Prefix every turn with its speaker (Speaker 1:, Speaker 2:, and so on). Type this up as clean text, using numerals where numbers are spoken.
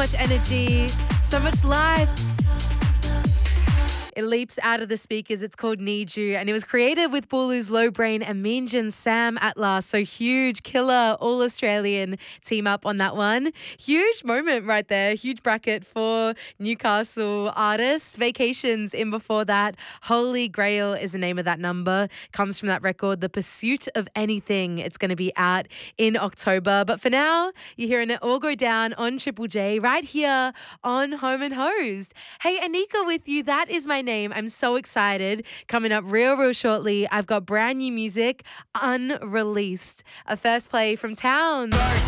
Speaker 1: much energy, so much life. It leaps out of the speakers. It's called Need You, and it was created with Bulu's Low Brain and Minjin Sam Atlas. So huge, killer, all-Australian team up on that one. Huge moment right there. Huge bracket for Newcastle artists. Vacations in before that. Holy Grail is the name of that number. Comes from that record, The Pursuit of Anything. It's going to be out in October. But for now, you're hearing it all go down on Triple J right here on Home and Hosed. Hey, Anika with you. That is my name. I'm so excited. Coming up real shortly, I've got brand new music unreleased. A first play from Towns.